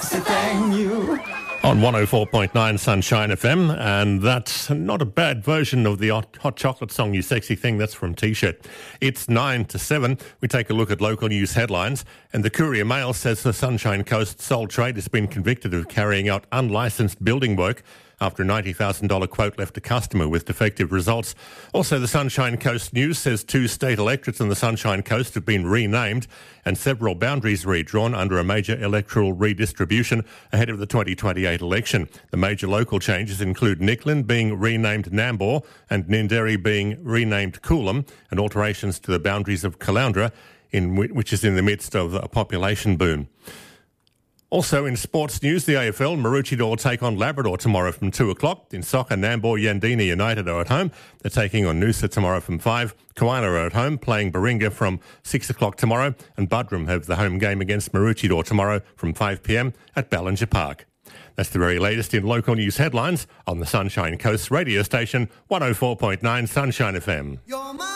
On 104.9 Sunshine FM, and that's not a bad version of the hot chocolate song, You Sexy Thing. That's from T-shirt. It's 9 to 7. We take a look at local news headlines, and the Courier Mail says the Sunshine Coast sole trade has been convicted of carrying out unlicensed building work after a $90,000 quote left a customer with defective results. Also, the Sunshine Coast News says 2 state electorates on the Sunshine Coast have been renamed and several boundaries redrawn under a major electoral redistribution ahead of the 2028 election. The major local changes include Nicklin being renamed Nambour and Ninderi being renamed Coolum, and alterations to the boundaries of Caloundra, which is in the midst of a population boom. Also in sports news, the AFL, Maroochydore will take on Labrador tomorrow from 2 o'clock. In soccer, Nambour Yandina United are at home. They're taking on Noosa tomorrow from 5. Koala are at home, playing Baringa from 6 o'clock tomorrow. And Buderim have the home game against Maroochydore tomorrow from 5 p.m. at Ballinger Park. That's the very latest in local news headlines on the Sunshine Coast radio station, 104.9 Sunshine FM.